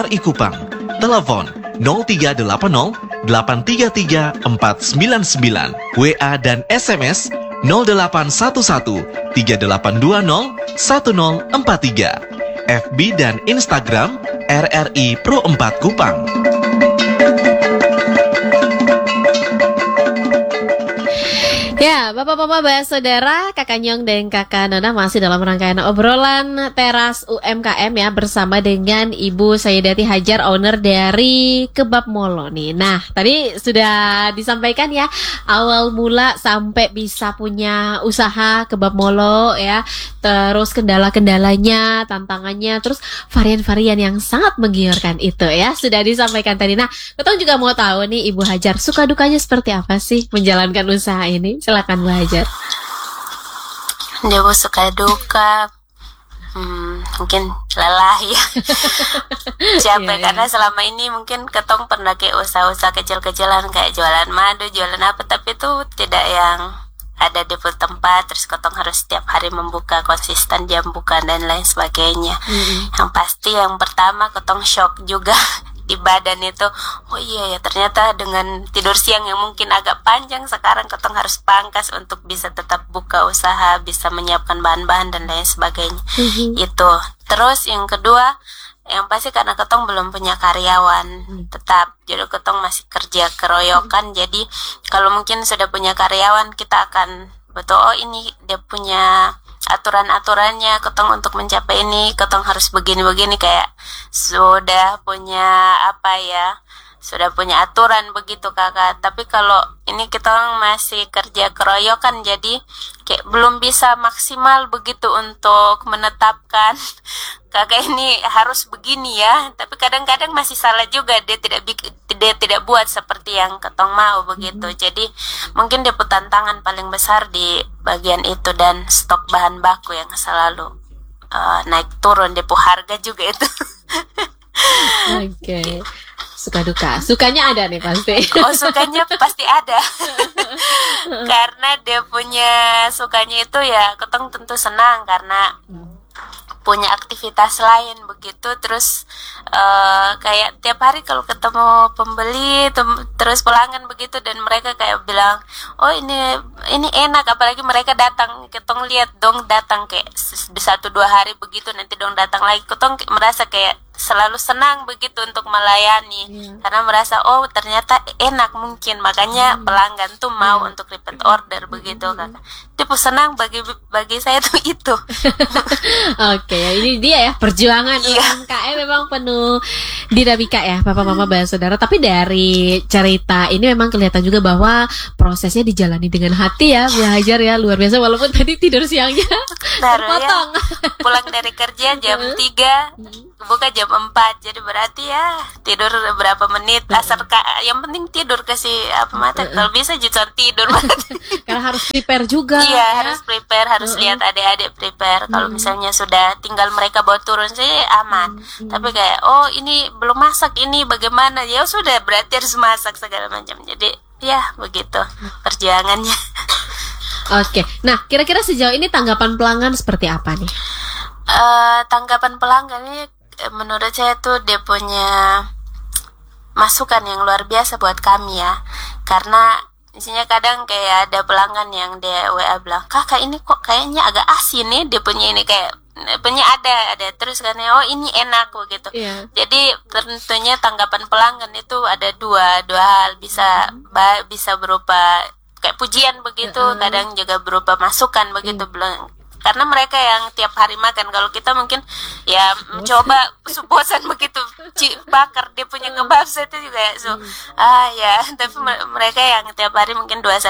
RRI Kupang. Telepon 0380 833 499. WA dan SMS 0811 3820 1043. FB dan Instagram RRI Pro 4 Kupang. Ya, Bapak-Bapak, Saudara, Kakak Nyong dan Kakak Nona masih dalam rangkaian obrolan teras UMKM ya, bersama dengan Ibu Sayyidati Hajar, owner dari Kebab Molo nih. Nah, tadi sudah disampaikan ya, awal mula sampai bisa punya usaha Kebab Molo ya, terus kendala-kendalanya, tantangannya, terus varian-varian yang sangat menggiurkan itu ya, sudah disampaikan tadi. Nah, kita juga mau tahu nih Ibu Hajar, suka dukanya seperti apa sih menjalankan usaha ini? Silakan Bu Hajar. Dia suka duka, mungkin lelah ya, capek karena selama ini mungkin ketong pernah kayak usaha-usaha kecil-kecilan kayak jualan madu, jualan apa, tapi itu tidak yang ada di tempat, terus ketong harus setiap hari membuka konsisten jam buka dan lain sebagainya. Yang pasti yang pertama ketong shock juga di badan itu, oh iya ya ternyata dengan tidur siang yang mungkin agak panjang, sekarang ketong harus pangkas untuk bisa tetap buka usaha, bisa menyiapkan bahan-bahan dan lain sebagainya. Itu. Terus yang kedua, yang pasti karena ketong belum punya karyawan tetap, jadi ketong masih kerja keroyokan. Jadi kalau mungkin sudah punya karyawan, kita akan betul, oh ini dia punya aturan-aturannya, ketong untuk mencapai ini ketong harus begini-begini, kayak sudah punya apa ya, sudah punya aturan begitu kakak. Tapi kalau ini kita masih kerja keroyokan, jadi kayak belum bisa maksimal begitu untuk menetapkan kakak ini harus begini ya. Tapi kadang-kadang masih salah juga, dia tidak buat seperti yang ketong mau begitu. Jadi mungkin dia tantangan paling besar di bagian itu, dan stok bahan baku yang selalu naik turun, depo harga juga itu. Oke. Suka duka, sukanya ada nih pasti. Oh, sukanya pasti ada. Karena dia punya sukanya itu ya, ketong tentu senang karena punya aktivitas lain begitu. Terus kayak tiap hari kalau ketemu pembeli terus pelanggan begitu, dan mereka kayak bilang, oh ini enak, apalagi mereka datang, ketong lihat dong datang kayak 1-2 hari begitu, nanti dong datang lagi, ketong merasa kayak selalu senang begitu untuk melayani, karena merasa oh ternyata enak, mungkin makanya pelanggan tuh mau untuk repeat order begitu kakak. Tipe senang bagi saya tuh itu. Oke, ini dia ya perjuangan UMKM memang penuh dinamika ya Bapak-Bapak, Saudara. Tapi dari cerita ini memang kelihatan juga bahwa prosesnya dijalani dengan hati ya Bu Hajar ya, luar biasa, walaupun tadi tidur siangnya terpotong ya. Pulang dari kerja jam 3, buka jam 4, jadi berarti ya tidur berapa menit, asal yang penting tidur, kasih apa mata, kalau bisa jangan tidur. Karena harus prepare juga. Iya ya? Harus prepare, harus lihat adik-adik prepare. Kalau misalnya sudah tinggal mereka bawa turun sih aman. Tapi kayak oh ini belum masak, ini bagaimana, ya sudah berarti harus masak segala macam. Jadi ya begitu perjuangannya. Oke, nah kira-kira sejauh ini tanggapan pelanggan seperti apa nih? Tanggapan pelanggan ini menurut saya tuh dia punya masukan yang luar biasa buat kami ya, karena isinya kadang kayak ada pelanggan yang dia WA bilang, kakak ini kok kayaknya agak asin nih, dia punya ini kayak punya ada terus kan ya, oh ini enak begitu. Jadi tentunya tanggapan pelanggan itu ada dua hal, bisa berupa kayak pujian begitu, kadang juga berupa masukan begitu. Karena mereka yang tiap hari makan, kalau kita mungkin ya mencoba bosan begitu bakar dia punya kebab itu juga ya, tapi mereka yang tiap hari mungkin 1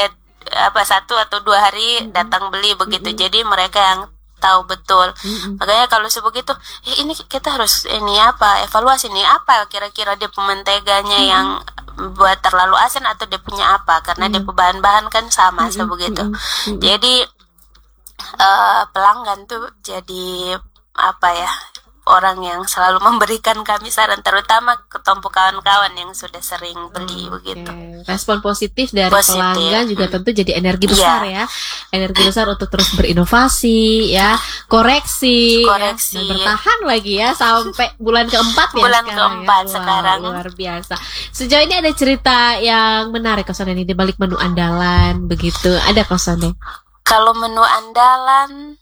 atau 2 hari datang beli begitu. Jadi mereka yang tahu betul. Makanya kalau sebegitu ini kita harus evaluasi nih apa kira-kira dia pementeganya yang buat terlalu asin, atau dia punya apa, karena dia bahan-bahan kan sama sebegitu. Jadi pelanggan tuh jadi orang yang selalu memberikan kami saran, terutama ketompo kawan-kawan yang sudah sering beli begitu. Respon positif dari Positif. pelanggan juga tentu jadi energi besar ya, energi besar untuk terus berinovasi ya, koreksi. Ya, dan bertahan lagi ya sampai bulan keempat ya. Bulan sekarang keempat ya. sekarang. Luar biasa. Sejauh ini ada cerita yang menarik Kosone ini di balik menu andalan begitu, ada Kosone? Kalau menu andalan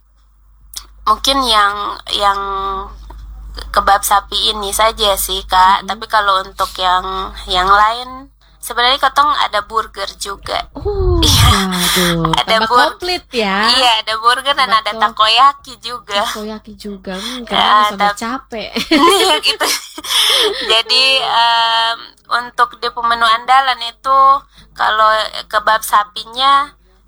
mungkin yang kebab sapi ini saja sih Kak. Tapi kalau untuk yang lain sebenarnya Kotong ada burger juga. Waduh, ada komplit ya. Iya, ada burger dan ada takoyaki juga. Takoyaki juga, karena sudah capek. Gitu. Jadi untuk di menu andalan itu kalau kebab sapinya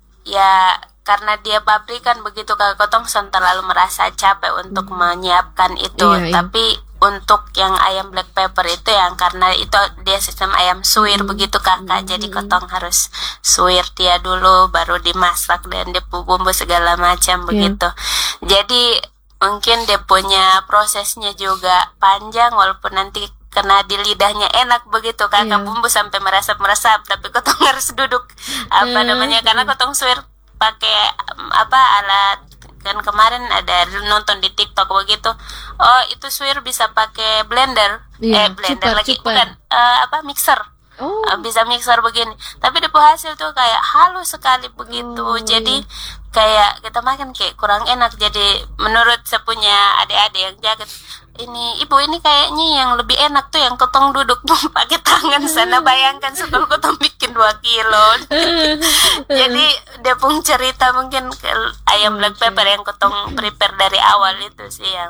ya karena dia pabrikan begitu Kak, Kotong terlalu merasa capek untuk menyiapkan itu. Tapi untuk yang ayam black pepper itu yang karena itu dia sistem ayam suwir begitu Kakak. Jadi Kotong harus suwir dia dulu baru dimasak dan dia bumbu segala macam begitu. Jadi mungkin dia punya prosesnya juga panjang walaupun nanti kena di lidahnya enak begitu Kakak. Bumbu sampai meresap-meresap tapi Kotong harus duduk karena Kotong suwir pakai alat. Kan kemarin ada nonton di TikTok begitu. Oh, itu suwir bisa pakai blender. Blender lagi bukan mixer. Bisa mixer begini. Tapi di hasil tuh kayak halus sekali begitu. Jadi kayak kita makan kayak kurang enak. Jadi menurut saya punya adik-adik yang jaga, ini ibu ini kayaknya yang lebih enak tuh yang Kotong duduk pakai tangan sana. Bayangkan sebelum Kotong bikin 2 kilo. Jadi dia pun cerita mungkin ayam black pepper yang Kotong prepare dari awal itu sih yang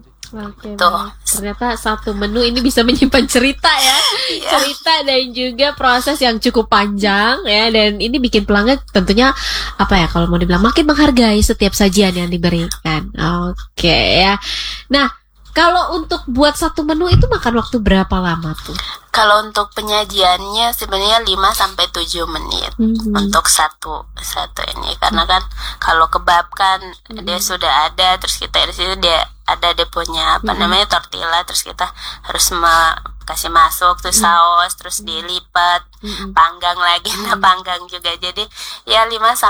tuh. Ternyata satu menu ini bisa menyimpan cerita ya. Cerita dan juga proses yang cukup panjang ya, dan ini bikin pelanggan tentunya kalau mau dibilang makin menghargai setiap sajian yang diberikan. Ya. Nah, kalau untuk buat satu menu itu makan waktu berapa lama tuh? Kalau untuk penyajiannya sebenarnya 5-7 menit untuk satu ini, karena kan kalau kebab kan dia sudah ada, terus kita di situ dia punya tortilla, terus kita harus kasih masuk tuh saus, terus dilipat, panggang lagi, panggang juga. Jadi ya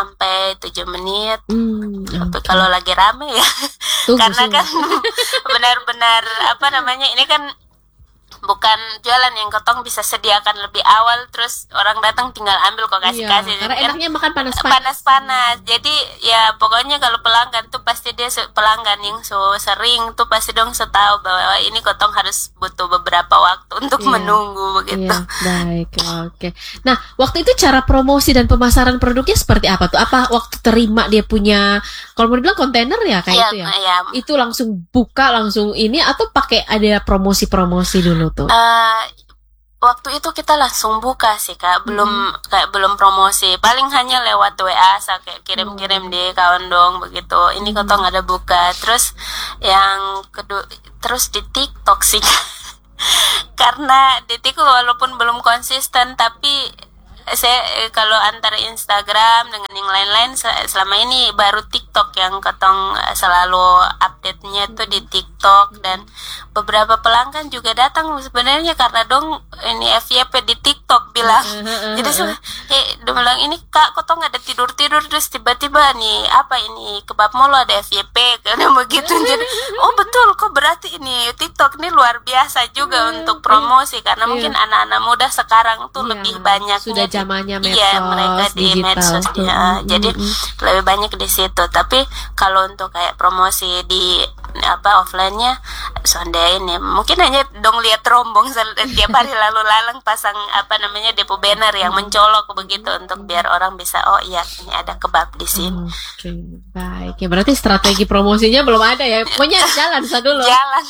5-7 menit. Tapi kalau lagi rame ya, karena kan benar-benar ini kan bukan jualan yang Kotong bisa sediakan lebih awal terus orang datang tinggal ambil kok kasih-kasih. Karena enaknya makan panas-panas. Jadi ya pokoknya kalau pelanggan tuh pasti dia pelanggan yang sering tuh pasti dong setahu bahwa ini Kotong harus butuh beberapa waktu untuk menunggu begitu. Baik, oke. Nah, waktu itu cara promosi dan pemasaran produknya seperti apa tuh? Apa waktu terima dia punya, kalau mau dibilang kontainer ya kayak itu ya? Itu langsung buka langsung ini atau pakai ada promosi-promosi dulu tuh? Waktu itu kita langsung buka sih Kak, belum promosi, paling hanya lewat WA kayak kirim-kirim di kawan dong begitu. Ini Kotong ada buka, terus yang kedua terus di TikTok sih karena di TikTok walaupun belum konsisten tapi saya kalau antara Instagram dengan yang lain-lain selama ini baru TikTok yang Kotong selalu update-nya tuh di TikTok, dan beberapa pelanggan juga datang sebenarnya karena dong ini FYP di TikTok bilang. Jadi dia bilang ini Kak Kotong ada tidur-tidur terus tiba-tiba nih ini kebab molo ada FYP karena begitu. Jadi betul kok, berarti ini TikTok ini luar biasa juga untuk promosi karena mungkin anak-anak muda sekarang tuh lebih banyak sudah zamannya medsos, mereka di medsos jadi lebih banyak di situ. Tapi kalau untuk kayak promosi di offline-nya sondain ya mungkin hanya dong lihat rombong tiap hari lalu lalang pasang depo banner yang mencolok begitu untuk biar orang bisa ini ada kebab di sini. Baik ya, berarti strategi promosinya belum ada ya, pokoknya jalan dulu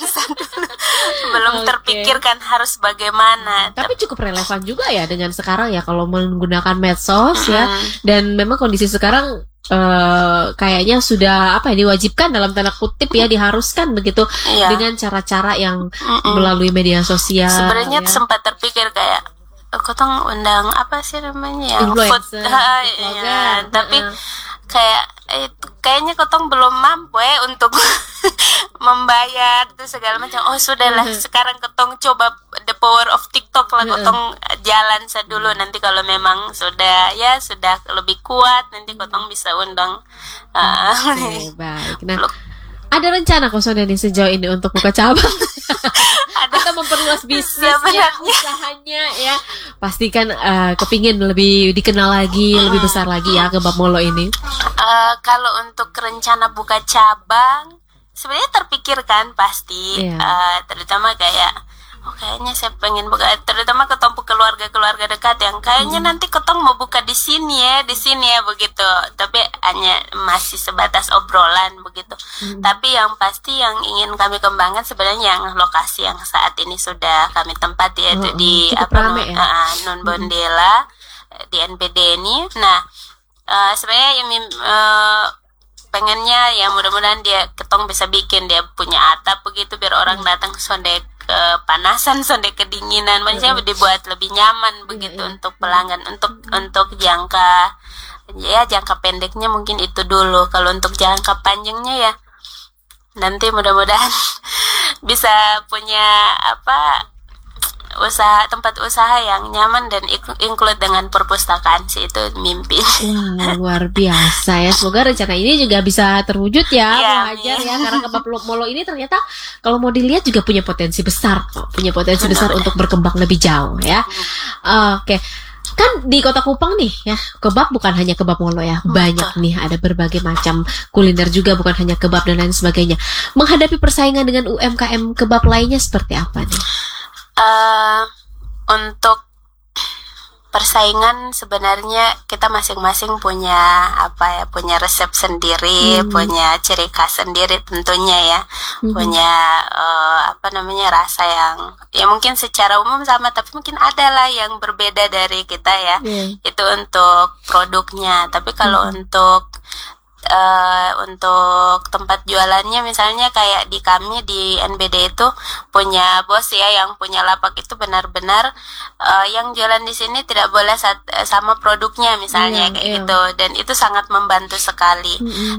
belum terpikirkan harus bagaimana. Tapi cukup relevan juga ya dengan sekarang ya kalau menggunakan medsos ya, dan memang kondisi sekarang kayaknya sudah diwajibkan dalam tanda kutip ya, diharuskan begitu dengan cara-cara yang melalui media sosial. Sebenarnya sempat terpikir kayak Kotong undang apa sih namanya influencer, tapi kayak kayaknya Kotong belum mampu untuk membayar tuh segala macam. Oh sudahlah, sekarang Kotong coba the power of TikTok lah, Kotong jalan dulu, nanti kalau memang sudah lebih kuat nanti Kotong bisa undang. Oke, baik. Nah, ada rencana kok Sondeni sejauh ini untuk buka cabang? Atau memperluas bisnisnya, usahanya ya? Pastikan kepingin lebih dikenal lagi, lebih besar lagi ya Kebab Molo ini. Kalau untuk rencana buka cabang, sebenarnya terpikirkan pasti, terutama kayak kayaknya saya pengen buka, terutama ketemu keluarga dekat yang kayaknya nanti Kotong mau buka di sini ya begitu. Tapi hanya masih sebatas obrolan begitu. Tapi yang pasti yang ingin kami kembangkan sebenarnya yang lokasi yang saat ini sudah kami tempati, yaitu di Non Bondela di NPD ini. Nah, sebenarnya pengennya ya mudah-mudahan Ketong bisa bikin dia punya atap begitu biar orang datang sonde kepanasan, sonde kedinginan, maksudnya dibuat lebih nyaman begitu untuk pelanggan. Untuk jangka pendeknya mungkin itu dulu. Kalau untuk jangka panjangnya ya nanti mudah-mudahan bisa punya tempat usaha yang nyaman dan include dengan perpustakaan sih, itu mimpi. Wah, luar biasa ya. Semoga rencana ini juga bisa terwujud ya, Bu Hajar ya. Karena Kebab Molo ini ternyata kalau mau dilihat juga punya potensi besar, besar untuk berkembang lebih jauh ya. Oke. Kan di Kota Kupang nih ya, kebab bukan hanya Kebab Molo ya, banyak nih, ada berbagai macam kuliner juga, bukan hanya kebab dan lain sebagainya. Menghadapi persaingan dengan UMKM kebab lainnya seperti apa nih? Untuk persaingan sebenarnya kita masing-masing punya punya resep sendiri, punya ciri khas sendiri tentunya ya, punya rasa yang ya mungkin secara umum sama, tapi mungkin ada lah yang berbeda dari kita ya. Itu untuk produknya. Tapi kalau untuk tempat jualannya, misalnya kayak di kami di NBD itu punya bos ya, yang punya lapak itu benar-benar yang jualan di sini tidak boleh sama produknya misalnya gitu, dan itu sangat membantu sekali.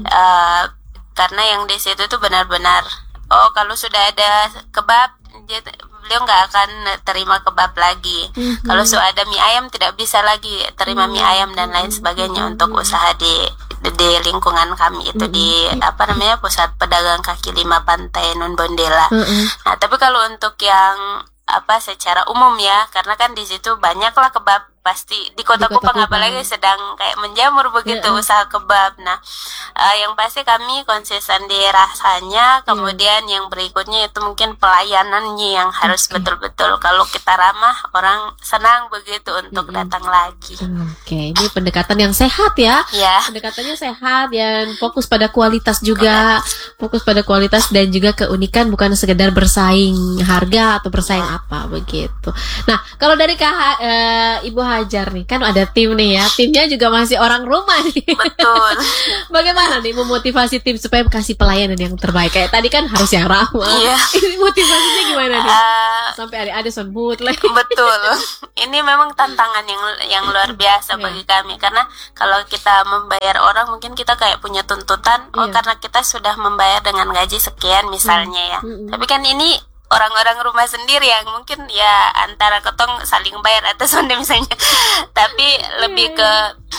Karena yang di situ tuh benar-benar kalau sudah ada kebab beliau nggak akan terima kebab lagi. Kalau sudah ada mie ayam tidak bisa lagi terima mie ayam dan lain sebagainya untuk usaha di lingkungan kami itu di Pusat Pedagang Kaki Lima Pantai Non Bondela. Nah, tapi kalau untuk yang secara umum ya, karena kan di situ banyaklah kebab pasti di Kota Kupang, apalagi sedang kayak menjamur begitu usaha kebab. Nah, yang pasti kami konsisten di rasanya, kemudian yang berikutnya itu mungkin pelayanannya yang harus betul-betul, kalau kita ramah orang senang begitu untuk datang lagi. Oke, ini pendekatan yang sehat ya. Pendekatannya sehat dan fokus pada kualitas juga, fokus pada kualitas dan juga keunikan, bukan sekedar bersaing harga atau bersaing apa begitu. Nah, kalau dari Ibu Hajar nih, kan ada tim nih ya, timnya juga masih orang rumah nih. Betul. Bagaimana nih memotivasi tim supaya kasih pelayanan yang terbaik? Kayak tadi kan harus yang ramah. Ini motivasinya gimana nih? Sampai adik-adik sebut lagi. Betul. Ini memang tantangan yang luar biasa bagi kami, karena kalau kita membayar orang mungkin kita kayak punya tuntutan, karena kita sudah membayar dengan gaji sekian misalnya ya. Tapi kan ini orang-orang rumah sendiri yang mungkin ya antara Ketong saling bayar atau sonde misalnya, tapi lebih ke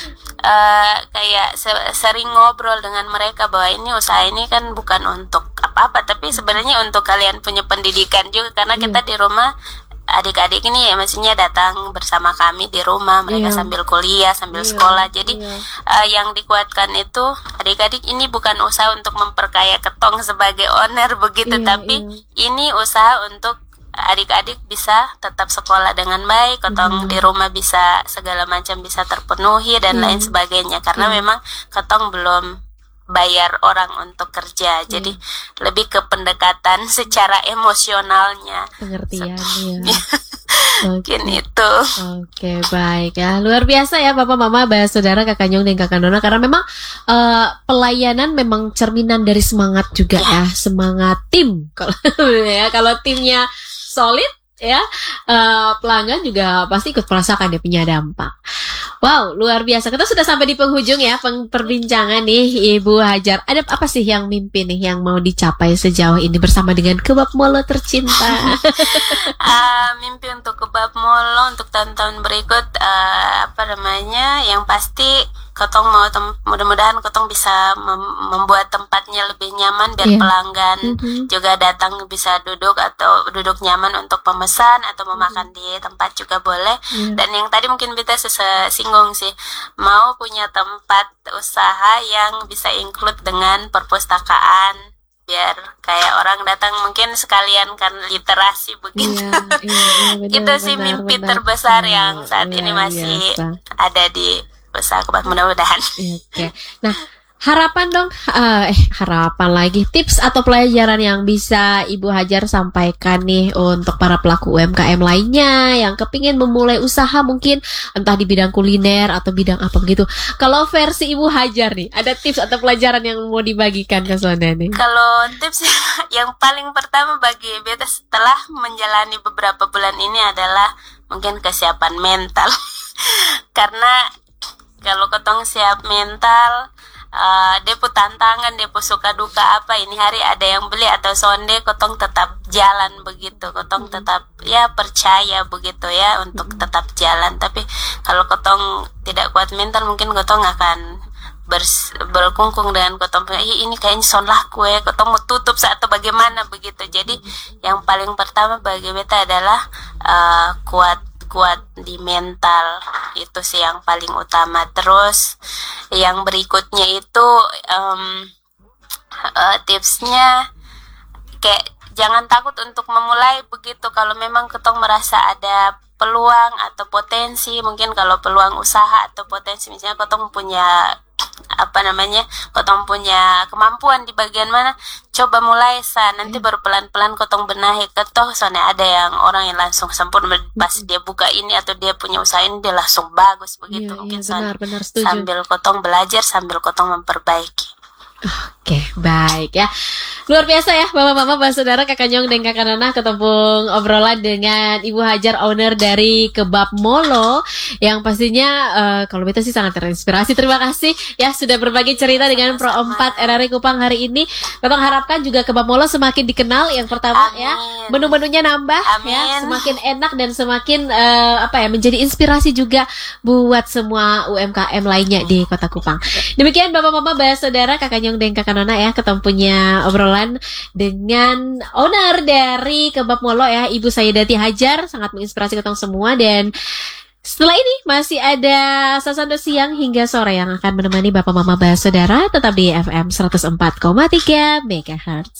kayak sering ngobrol dengan mereka bahwa ini usaha ini kan bukan untuk apa-apa, tapi sebenarnya untuk kalian punya pendidikan juga, karena kita di rumah adik-adik ini ya maksudnya datang bersama kami di rumah, mereka sambil kuliah, sambil sekolah. Jadi yang dikuatkan itu adik-adik ini bukan usaha untuk memperkaya Ketong sebagai owner begitu, tapi ini usaha untuk adik-adik bisa tetap sekolah dengan baik, Ketong di rumah bisa segala macam bisa terpenuhi dan lain sebagainya, karena memang Ketong belum bayar orang untuk kerja, jadi lebih ke pendekatan secara emosionalnya, pengertian mungkin itu. Oke, baik ya, luar biasa ya Bapak Mama, saudara, Kakak Nyong dan Kakak Nona, karena memang pelayanan memang cerminan dari semangat juga ya, semangat tim. Kalau timnya solid, ya, pelanggan juga pasti ikut merasakan dia punya dampak. Wow, luar biasa. Kita sudah sampai di penghujung ya perbincangan nih Ibu Hajar. Ada apa sih yang mimpi nih yang mau dicapai sejauh ini bersama dengan Kebab Molo tercinta? Mimpi untuk Kebab Molo untuk tahun-tahun berikut, yang pasti Kotong mau mudah-mudahan Kotong bisa membuat tempatnya lebih nyaman biar pelanggan juga datang bisa duduk atau duduk nyaman untuk pemesan atau memakan di tempat juga boleh. Dan yang tadi mungkin kita singgung sih, mau punya tempat usaha yang bisa include dengan perpustakaan biar kayak orang datang mungkin sekalian kan literasi begitu. Itu sih mimpi terbesar yang saat ini masih ada di usaha Kebab, mudah-mudahan. Oke. Nah, harapan dong, harapan lagi, tips atau pelajaran yang bisa Ibu Hajar sampaikan nih untuk para pelaku UMKM lainnya yang kepingin memulai usaha mungkin entah di bidang kuliner atau bidang apa begitu. Kalau versi Ibu Hajar nih, ada tips atau pelajaran yang mau dibagikan ke Sonda nih? Kalau tips yang paling pertama bagi beta setelah menjalani beberapa bulan ini adalah mungkin kesiapan mental. Karena kalau Kotong siap mental, depo tantangan, depo suka duka apa ini hari ada yang beli atau sonde, Kotong tetap jalan begitu. Kotong tetap percaya begitu ya untuk tetap jalan. Tapi kalau Kotong tidak kuat mental, mungkin Kotong akan berkungkung dengan Kotong punya ini kayaknya son lah kue, Kotong mau tutup atau bagaimana begitu. Jadi yang paling pertama bagi beta adalah kuat di mental, itu sih yang paling utama. Terus yang berikutnya itu tipsnya kayak jangan takut untuk memulai begitu. Kalau memang Kotong merasa ada peluang atau potensi, mungkin kalau peluang usaha atau potensi misalnya Kotong punya Kotong punya kemampuan di bagian mana, coba mulai nanti baru pelan-pelan Kotong benahi. Soalnya ada yang orang yang langsung sempurna pas dia buka ini atau dia punya usaha ini dia langsung bagus begitu. Mungkin benar, sambil Kotong belajar, sambil Kotong memperbaiki. Oke, baik ya. Luar biasa ya Bapak-bapak, Bapak Saudara, Kakak Nyong dan Kakak Nana ketemu obrolan dengan Ibu Hajar, owner dari Kebab Molo, yang pastinya kalau beta sih sangat terinspirasi. Terima kasih ya sudah berbagi cerita dengan Pro 4 RRI Kupang hari ini. Kita harapkan juga Kebab Molo semakin dikenal. Yang pertama ya, menu-menunya nambah ya, semakin enak dan semakin menjadi inspirasi juga buat semua UMKM lainnya di Kota Kupang. Demikian Bapak-bapak, Bapak Saudara, Kakak Nyong dan Kakak Nana ya, ketempunya obrolan dengan owner dari Kebab Molo ya, Ibu Sayedati Hajar, sangat menginspirasi kita semua. Dan setelah ini masih ada Sasando Siang hingga sore yang akan menemani Bapak Mama Bapak Saudara, tetap di FM 104,3 MHz.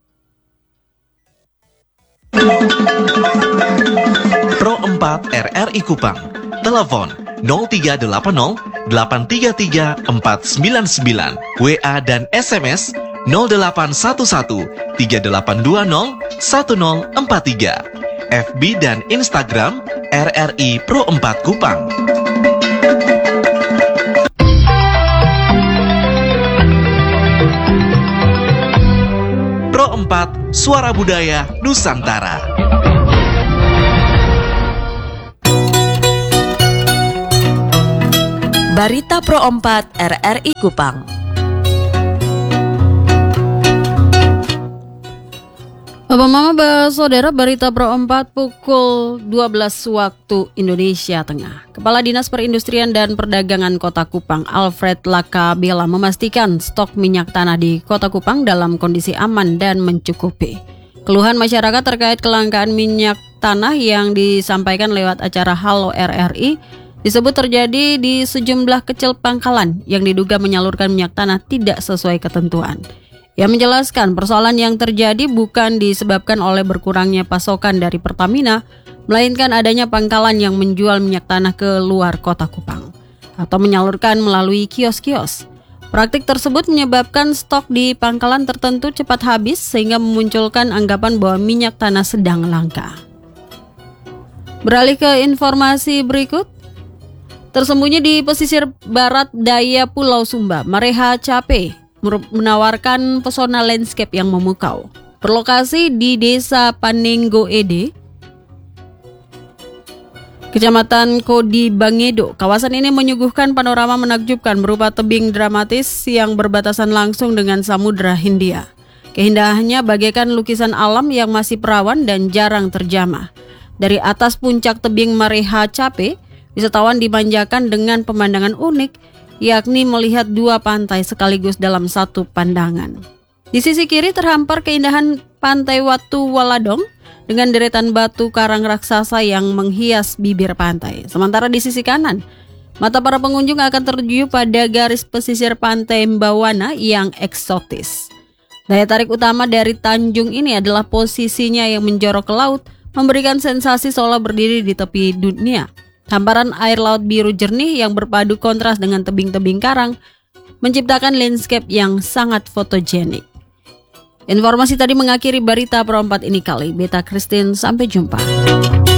Pro 4 RRI Kupang. Telepon 0380 833 499. WA dan SMS 0811 3820 1043. FB dan Instagram RRI Pro 4 Kupang. Pro 4 Suara Budaya Nusantara. Barita Pro 4 RRI Kupang. Bapak Mama Bapak Saudara, Barita Pro 4 pukul 12 waktu Indonesia Tengah. Kepala Dinas Perindustrian dan Perdagangan Kota Kupang, Alfred Lakabela, memastikan stok minyak tanah di Kota Kupang dalam kondisi aman dan mencukupi. Keluhan masyarakat terkait kelangkaan minyak tanah yang disampaikan lewat acara Halo RRI disebut terjadi di sejumlah kecil pangkalan yang diduga menyalurkan minyak tanah tidak sesuai ketentuan. Ia menjelaskan persoalan yang terjadi bukan disebabkan oleh berkurangnya pasokan dari Pertamina, melainkan adanya pangkalan yang menjual minyak tanah ke luar Kota Kupang atau menyalurkan melalui kios-kios. Praktik tersebut menyebabkan stok di pangkalan tertentu cepat habis sehingga memunculkan anggapan bahwa minyak tanah sedang langka. Beralih ke informasi berikut. Tersembunyi di pesisir barat daya Pulau Sumba, Mareha Cape menawarkan pesona landscape yang memukau. Berlokasi di Desa Panenggo Ede, Kecamatan Kodi Bangedo. Kawasan ini menyuguhkan panorama menakjubkan berupa tebing dramatis yang berbatasan langsung dengan Samudra Hindia. Keindahannya bagaikan lukisan alam yang masih perawan dan jarang terjamah. Dari atas puncak tebing Mareha Cape, wisatawan dimanjakan dengan pemandangan unik, yakni melihat dua pantai sekaligus dalam satu pandangan. Di sisi kiri terhampar keindahan Pantai Watu Waladong dengan deretan batu karang raksasa yang menghias bibir pantai. Sementara di sisi kanan, mata para pengunjung akan tertuju pada garis pesisir pantai Mbawana yang eksotis. Daya tarik utama dari Tanjung ini adalah posisinya yang menjorok ke laut, memberikan sensasi seolah berdiri di tepi dunia. Hamparan air laut biru jernih yang berpadu kontras dengan tebing-tebing karang menciptakan landscape yang sangat fotogenik. Informasi tadi mengakhiri berita Pro 4 ini kali. Beta Christine, sampai jumpa.